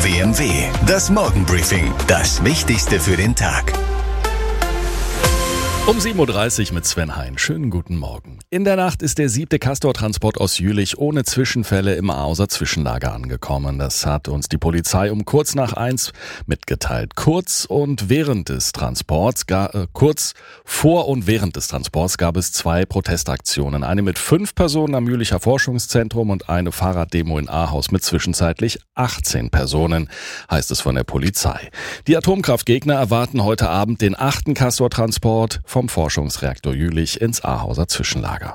WMW, das Morgenbriefing, das Wichtigste für den Tag. Um 7.30 Uhr mit Sven Hein. Schönen guten Morgen. In der Nacht ist der 7. Castor-Transport aus Jülich ohne Zwischenfälle im Aauser Zwischenlager angekommen. Das hat uns die Polizei um kurz nach 1 mitgeteilt. Kurz vor und während des Transports gab es 2 Protestaktionen. Eine mit 5 Personen am Jülicher Forschungszentrum und eine Fahrraddemo in Ahaus mit zwischenzeitlich 18 Personen, heißt es von der Polizei. Die Atomkraftgegner erwarten heute Abend den 8. Castor-Transport vom Forschungsreaktor Jülich ins Ahauser Zwischenlager.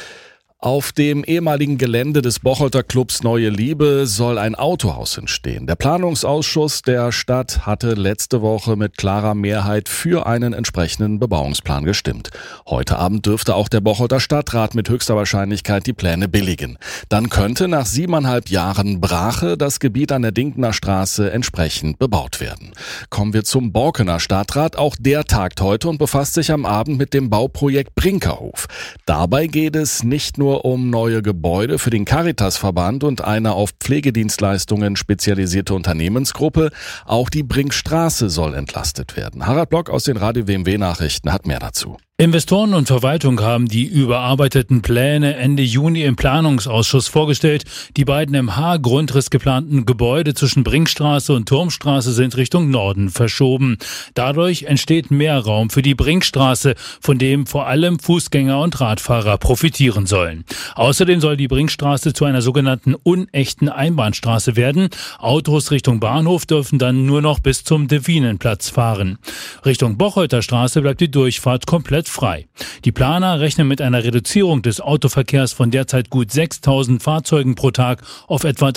Auf dem ehemaligen Gelände des Bocholter Clubs Neue Liebe soll ein Autohaus entstehen. Der Planungsausschuss der Stadt hatte letzte Woche mit klarer Mehrheit für einen entsprechenden Bebauungsplan gestimmt. Heute Abend dürfte auch der Bocholter Stadtrat mit höchster Wahrscheinlichkeit die Pläne billigen. Dann könnte nach 7,5 Jahren Brache das Gebiet an der Dinkener Straße entsprechend bebaut werden. Kommen wir zum Borkener Stadtrat. Auch der tagt heute und befasst sich am Abend mit dem Bauprojekt Brinkerhof. Dabei geht es nicht nur um neue Gebäude für den Caritasverband und eine auf Pflegedienstleistungen spezialisierte Unternehmensgruppe. Auch die Brinkstraße soll entlastet werden. Harald Block aus den Radio WMW Nachrichten hat mehr dazu. Investoren und Verwaltung haben die überarbeiteten Pläne Ende Juni im Planungsausschuss vorgestellt. Die beiden im H-Grundriss geplanten Gebäude zwischen Brinkstraße und Turmstraße sind Richtung Norden verschoben. Dadurch entsteht mehr Raum für die Brinkstraße, von dem vor allem Fußgänger und Radfahrer profitieren sollen. Außerdem soll die Brinkstraße zu einer sogenannten unechten Einbahnstraße werden. Autos Richtung Bahnhof dürfen dann nur noch bis zum Devinenplatz fahren. Richtung Bocholter Straße bleibt die Durchfahrt komplett frei. Die Planer rechnen mit einer Reduzierung des Autoverkehrs von derzeit gut 6.000 Fahrzeugen pro Tag auf etwa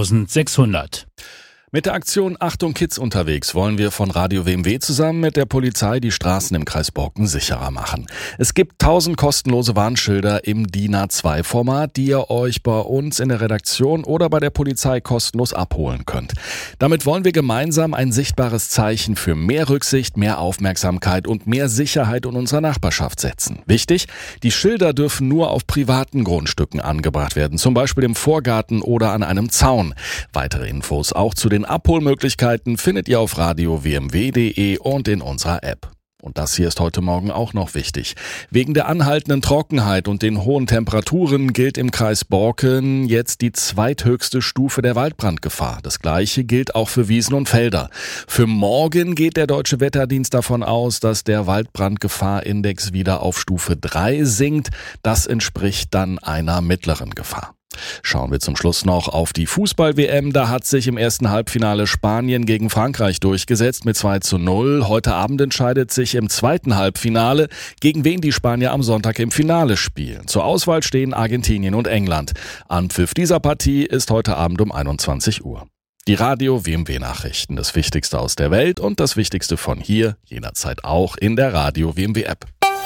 3.600. Mit der Aktion Achtung Kids unterwegs wollen wir von Radio WMW zusammen mit der Polizei die Straßen im Kreis Borken sicherer machen. Es gibt 1000 kostenlose Warnschilder im DIN A2-Format, die ihr euch bei uns in der Redaktion oder bei der Polizei kostenlos abholen könnt. Damit wollen wir gemeinsam ein sichtbares Zeichen für mehr Rücksicht, mehr Aufmerksamkeit und mehr Sicherheit in unserer Nachbarschaft setzen. Wichtig, die Schilder dürfen nur auf privaten Grundstücken angebracht werden, zum Beispiel im Vorgarten oder an einem Zaun. Weitere Infos auch zu den Abholmöglichkeiten findet ihr auf radio-wmw.de und in unserer App. Und das hier ist heute Morgen auch noch wichtig. Wegen der anhaltenden Trockenheit und den hohen Temperaturen gilt im Kreis Borken jetzt die zweithöchste Stufe der Waldbrandgefahr. Das Gleiche gilt auch für Wiesen und Felder. Für morgen geht der Deutsche Wetterdienst davon aus, dass der Waldbrandgefahrindex wieder auf Stufe 3 sinkt. Das entspricht dann einer mittleren Gefahr. Schauen wir zum Schluss noch auf die Fußball-WM. Da hat sich im ersten Halbfinale Spanien gegen Frankreich durchgesetzt mit 2:0. Heute Abend entscheidet sich im zweiten Halbfinale, gegen wen die Spanier am Sonntag im Finale spielen. Zur Auswahl stehen Argentinien und England. Anpfiff dieser Partie ist heute Abend um 21 Uhr. Die Radio WMW Nachrichten, das Wichtigste aus der Welt und das Wichtigste von hier, jederzeit auch in der Radio WMW App.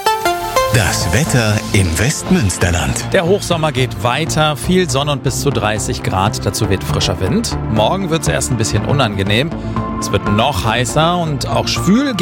Das Wetter im Westmünsterland. Der Hochsommer geht weiter, viel Sonne und bis zu 30 Grad, dazu weht frischer Wind. Morgen wird es erst ein bisschen unangenehm, es wird noch heißer und auch schwül.